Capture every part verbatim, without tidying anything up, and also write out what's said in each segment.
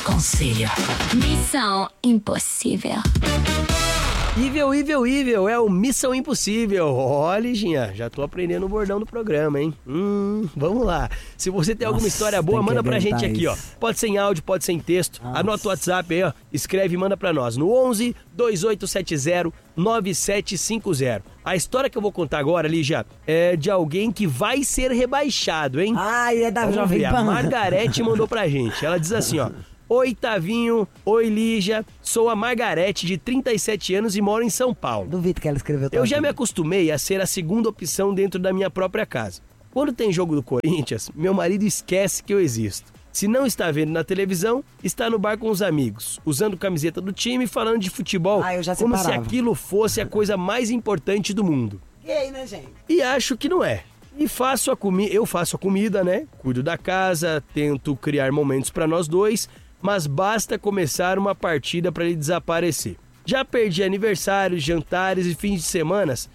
Conselho. Missão impossível. Evil, evil, evil, é o Missão Impossível. Olha, Liginha, já tô aprendendo o bordão do programa, hein? Hum, vamos lá. Se você tem alguma Nossa, história boa, manda pra gente aqui, ó. isso. Pode ser em áudio, pode ser em texto. Nossa. Anota o WhatsApp aí, ó. Escreve e manda pra nós no onze, dois oito sete zero, nove sete cinco zero. A história que eu vou contar agora, Lígia, é de alguém que vai ser rebaixado, hein? Ai, é da Vamos Jovem ver, a Pan. Margarete mandou pra gente. Ela diz assim, ó. Oi, Tavinho. Oi, Lígia. Sou a Margarete, de trinta e sete anos e moro em São Paulo. Duvido que ela escreveu Eu tudo. já me acostumei a ser a segunda opção dentro da minha própria casa. Quando tem jogo do Corinthians, meu marido esquece que eu existo. Se não está vendo na televisão, está no bar com os amigos, usando camiseta do time e falando de futebol, Ah, eu já como se separava. aquilo fosse a coisa mais importante do mundo. Gay, né, gente? E acho que não é. E faço a comida, eu faço a comida, né? Cuido da casa, tento criar momentos para nós dois, mas basta começar uma partida para ele desaparecer. Já perdi aniversários, jantares e fins de semanas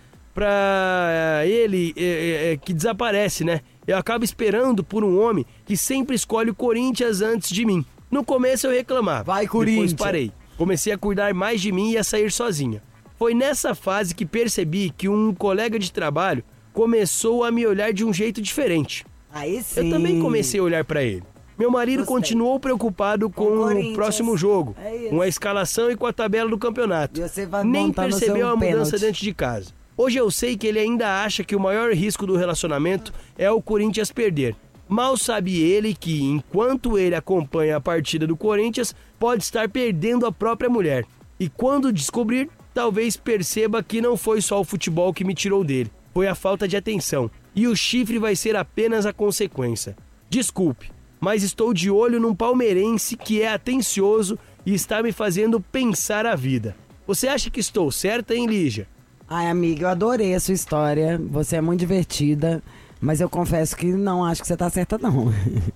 pra ele é, é, que desaparece, né? Eu acabo esperando por um homem que sempre escolhe o Corinthians antes de mim. No começo eu reclamava. Vai, Corinthians! Depois parei. Comecei a cuidar mais de mim e a sair sozinha. Foi nessa fase que percebi que um colega de trabalho começou a me olhar de um jeito diferente. Aí sim. Eu também comecei a olhar pra ele. Meu marido Gostei. continuou preocupado com, Com o o Corinthians. próximo jogo, É isso. com a escalação e com a tabela do campeonato. E você vai Nem montando o percebeu seu a mudança pênalti. dentro de casa. Hoje eu sei que ele ainda acha que o maior risco do relacionamento é o Corinthians perder. Mal sabe ele que, enquanto ele acompanha a partida do Corinthians, pode estar perdendo a própria mulher. E quando descobrir, talvez perceba que não foi só o futebol que me tirou dele. Foi a falta de atenção. E o chifre vai ser apenas a consequência. Desculpe, mas estou de olho num palmeirense que é atencioso e está me fazendo pensar a vida. Você acha que estou certa, hein, Lígia? Ai, amiga, eu adorei a sua história. Você é muito divertida. Mas eu confesso que não acho que você tá certa, não.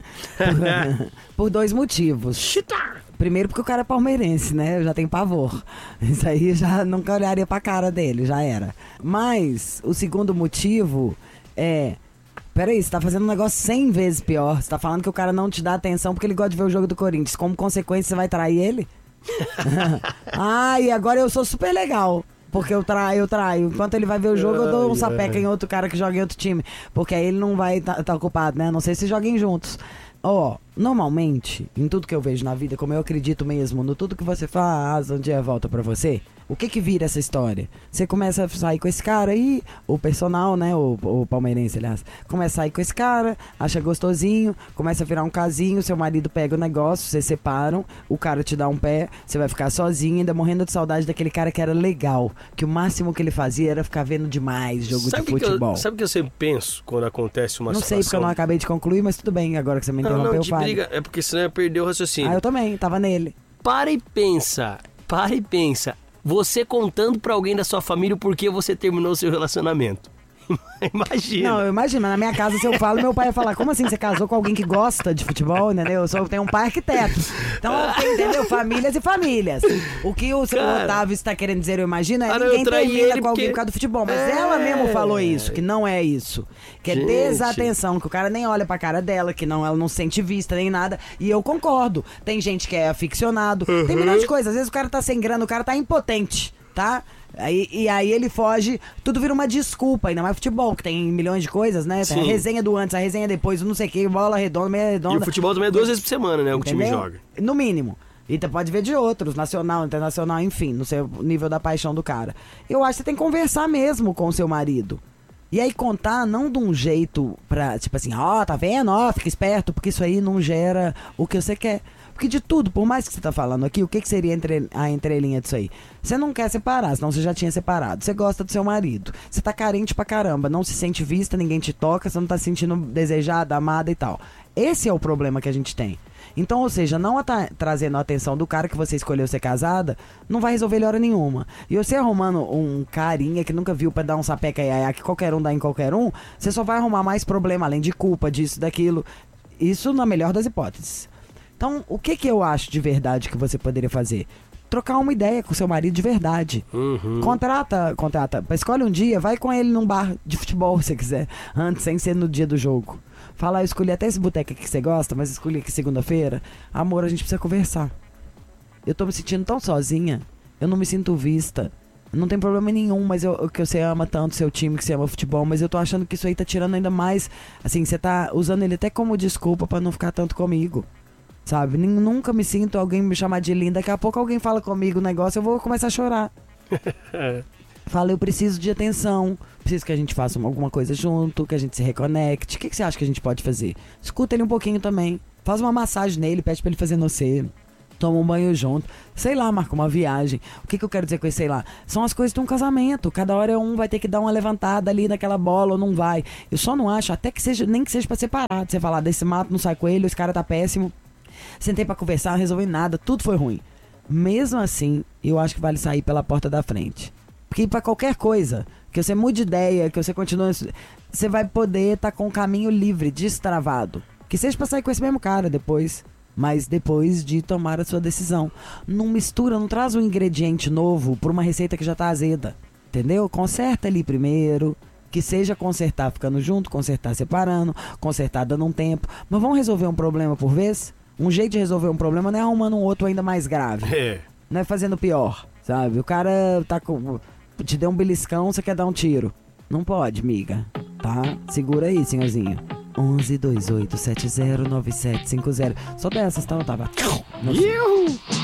por, por dois motivos. Primeiro porque o cara é palmeirense, né? Eu já tenho pavor. Isso aí eu já nunca olharia pra cara dele, já era. Mas o segundo motivo é... Peraí, você tá fazendo um negócio cem vezes pior. Você tá falando que o cara não te dá atenção porque ele gosta de ver o jogo do Corinthians. Como consequência, você vai trair ele? Ah, e agora eu sou super legal. Porque eu traio, eu traio. Enquanto ele vai ver o jogo, eu dou um sapeca em outro cara que joga em outro time. Porque aí ele não vai estar tá, tá ocupado, né? A não sei se joguem juntos. Ó, normalmente, em tudo que eu vejo na vida, como eu acredito mesmo, no tudo que você faz, um dia volta pra você, o que que vira essa história? Você começa a sair com esse cara aí, o personal, né, o, o palmeirense, aliás, começa a sair com esse cara, acha gostosinho, começa a virar um casinho, seu marido pega o negócio, vocês separam, o cara te dá um pé, você vai ficar sozinho, ainda morrendo de saudade daquele cara que era legal, que o máximo que ele fazia era ficar vendo demais jogo Sabe de que que futebol. eu, sabe o que eu sempre penso quando acontece uma Não situação? sei porque eu não acabei de concluir, mas tudo bem, agora que você me Não, interrompeu, não, eu de falo. briga, é porque senão eu perder o raciocínio. Ah, eu também, tava nele. Para e pensa, para e pensa. Você contando pra alguém da sua família o porquê você terminou seu relacionamento. Imagina. Não, eu imagino, mas na minha casa, se eu falo, meu pai ia falar, como assim, você casou com alguém que gosta de futebol, entendeu? Eu só tenho um pai arquiteto. Então, entendeu? Famílias e famílias. O que o seu Cara, Otávio está querendo dizer, eu imagino, é ah, não, ninguém eu traí termina ele com alguém porque- por causa do futebol. Mas É. ela mesmo falou isso, que não é isso. Que é Gente. desatenção, que o cara nem olha pra cara dela, que não, ela não se sente vista nem nada. E eu concordo. Tem gente que é aficionado, Uhum. tem milhões de coisas. Às vezes o cara tá sem grana, o cara tá impotente, tá? Aí, e aí ele foge, tudo vira uma desculpa, ainda mais futebol, que tem milhões de coisas, né? Tem a Sim. resenha do antes, a resenha depois, não sei o que, bola redonda, meia E redonda. o futebol também é duas vezes por semana, né? O que o time Entendeu? joga. No mínimo. E tu pode ver de outros, nacional, internacional, enfim, no seu nível da paixão do cara. Eu acho que você tem que conversar mesmo com o seu marido. E aí contar não de um jeito pra, tipo assim, ó, tá vendo? Ó, fica esperto, porque isso aí não gera o que você quer. Porque de tudo, por mais que você tá falando aqui, o que, que seria entre, a entrelinha disso aí? Você não quer separar, senão você já tinha separado. Você gosta do seu marido. Você tá carente pra caramba, não se sente vista, ninguém te toca, você não tá se sentindo desejada, amada e tal. Esse é o problema que a gente tem. Então, ou seja, não tá trazendo a atenção do cara que você escolheu ser casada, não vai resolver hora nenhuma. E você arrumando um carinha que nunca viu pra dar um sapeca iaiá que qualquer um dá em qualquer um, você só vai arrumar mais problema, além de culpa, disso, daquilo. Isso na melhor das hipóteses. Então, o que que eu acho de verdade que você poderia fazer? Trocar uma ideia com seu marido de verdade. Uhum. Contrata, contrata. Escolhe um dia, vai com ele num bar de futebol, se você quiser. Antes, sem ser no dia do jogo. Fala, eu escolhi até esse boteco aqui que você gosta, mas escolhi aqui segunda-feira. Amor, a gente precisa conversar. Eu tô me sentindo tão sozinha. Eu não me sinto vista. Não tem problema nenhum, mas eu, que você ama tanto seu time, que você ama futebol, mas eu tô achando que isso aí tá tirando ainda mais. Assim, você tá usando ele até como desculpa pra não ficar tanto comigo. Sabe? Nunca me sinto alguém me chamar de linda. Daqui a pouco alguém fala comigo o negócio, eu vou começar a chorar. Fala, eu preciso de atenção. Preciso que a gente faça alguma coisa junto, que a gente se reconecte. O que, que você acha que a gente pode fazer? Escuta ele um pouquinho também. Faz uma massagem nele, pede pra ele fazer no você. Toma um banho junto. Sei lá, marca uma viagem. O que, que eu quero dizer com isso? Sei lá. São as coisas de um casamento. Cada hora um vai ter que dar uma levantada ali naquela bola ou não vai. Eu só não acho, até que seja, nem que seja pra separar. Você falar, desse mato não sai coelho, esse cara tá péssimo. Sentei pra conversar, não resolvi nada, tudo foi ruim. Mesmo assim, eu acho que vale sair pela porta da frente. Porque pra qualquer coisa, que você mude de ideia, que você continue, você vai poder estar tá com o caminho livre, destravado. Que seja pra sair com esse mesmo cara depois, mas depois de tomar a sua decisão. Não mistura, não traz um ingrediente novo pra uma receita que já tá azeda. Entendeu? Conserta ali primeiro. Que seja consertar ficando junto, consertar separando, consertar dando um tempo. Mas vamos resolver um problema por vez? Um jeito de resolver um problema não é arrumando um outro ainda mais grave. É. Não é fazendo pior, sabe? O cara tá com... te deu um beliscão, você quer dar um tiro. Não pode, miga. Tá? Segura aí, senhorzinho. onze, vinte e oito, setenta, nove sete cinquenta. Só dessas, tá, Otávio?